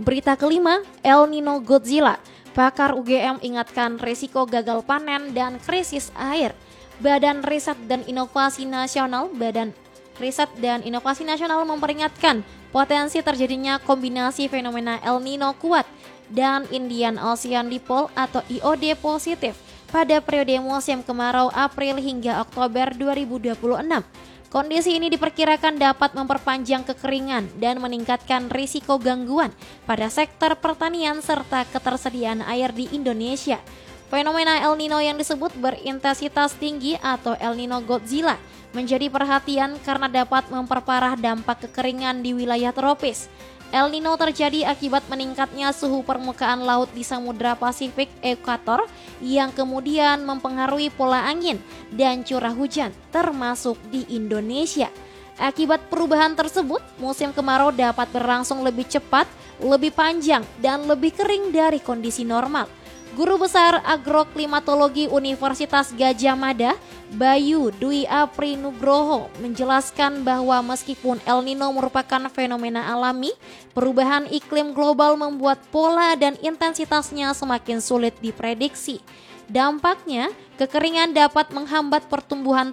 Berita kelima, El Nino Godzilla. Pakar UGM ingatkan risiko gagal panen dan krisis air. Badan Riset dan Inovasi Nasional memperingatkan potensi terjadinya kombinasi fenomena El Nino kuat dan Indian Ocean Dipole atau IOD positif pada periode musim kemarau April hingga Oktober 2026. Kondisi ini diperkirakan dapat memperpanjang kekeringan dan meningkatkan risiko gangguan pada sektor pertanian serta ketersediaan air di Indonesia. Fenomena El Nino yang disebut berintensitas tinggi atau El Nino Godzilla menjadi perhatian karena dapat memperparah dampak kekeringan di wilayah tropis. El Nino terjadi akibat meningkatnya suhu permukaan laut di Samudra Pasifik Ekuator yang kemudian mempengaruhi pola angin dan curah hujan termasuk di Indonesia. Akibat perubahan tersebut, musim kemarau dapat berlangsung lebih cepat, lebih panjang, dan lebih kering dari kondisi normal. Guru Besar Agroklimatologi Universitas Gadjah Mada, Bayu Dwi Aprinugroho menjelaskan bahwa meskipun El Nino merupakan fenomena alami, perubahan iklim global membuat pola dan intensitasnya semakin sulit diprediksi. Dampaknya, kekeringan dapat menghambat pertumbuhan